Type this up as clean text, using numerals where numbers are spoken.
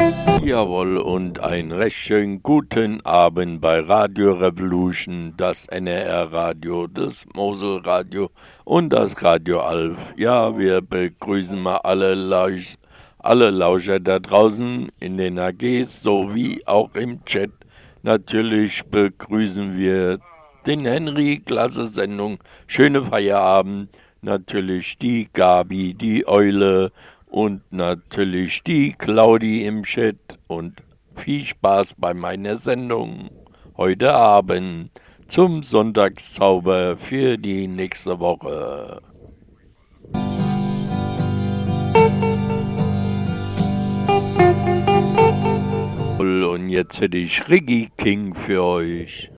Jawohl, und einen recht schönen guten Abend bei Radio Revolution, das NRR-Radio, das Mosel-Radio und das Radio Alf. Ja, wir begrüßen mal alle Lauscher da draußen in den AGs sowie auch im Chat. Natürlich begrüßen wir den Henry, klasse Sendung, schöne Feierabend, natürlich die Gabi, die Eule und natürlich die Claudi im Chat und viel Spaß bei meiner Sendung heute Abend zum Sonntagszauber für die nächste Woche. Und jetzt hätte ich Reggae King für euch.